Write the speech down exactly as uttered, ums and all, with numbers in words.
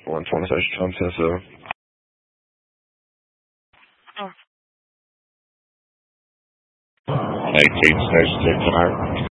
one twenty station time ten seven. eighteen station two tonight.